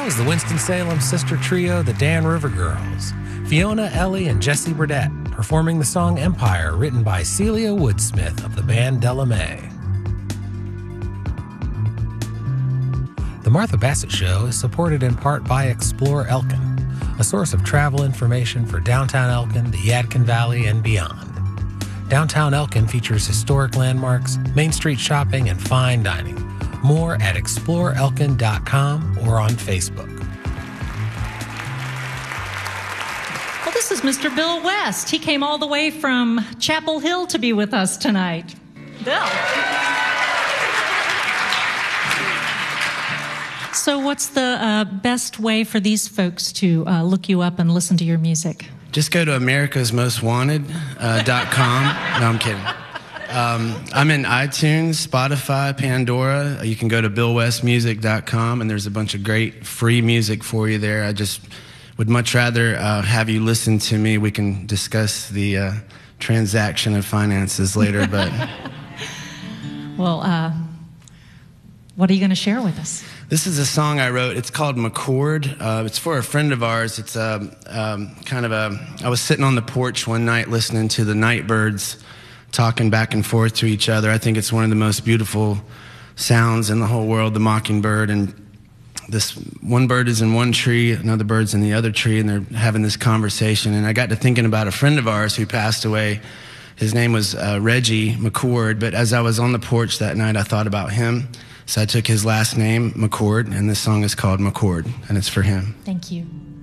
is the Winston-Salem sister trio, the Dan River Girls. Fiona, Ellie, and Jessie Burdett, performing the song Empire, written by Celia Woodsmith of the band Della Mae. The Martha Bassett Show is supported in part by Explore Elkin, a source of travel information for downtown Elkin, the Yadkin Valley, and beyond. Downtown Elkin features historic landmarks, Main Street shopping, and fine dining. More at exploreelkin.com or on Facebook. Well, this is Mr. Bill West. He came all the way from Chapel Hill to be with us tonight. Bill. So what's the best way for these folks to look you up and listen to your music? Just go to americasmostwanted.com. No, I'm kidding. I'm in iTunes, Spotify, Pandora. You can go to billwestmusic.com, and there's a bunch of great free music for you there. I just would much rather have you listen to me. We can discuss the transaction of finances later. But well, what are you going to share with us? This is a song I wrote. It's called McCord. It's for a friend of ours. It's I was sitting on the porch one night listening to the nightbirds talking back and forth to each other. I think it's one of the most beautiful sounds in the whole world, the mockingbird. And this one bird is in one tree, another bird's in the other tree, and they're having this conversation. And I got to thinking about a friend of ours who passed away. His name was Reggie McCord. But as I was on the porch that night, I thought about him. So I took his last name, McCord, and this song is called McCord, and it's for him. Thank you.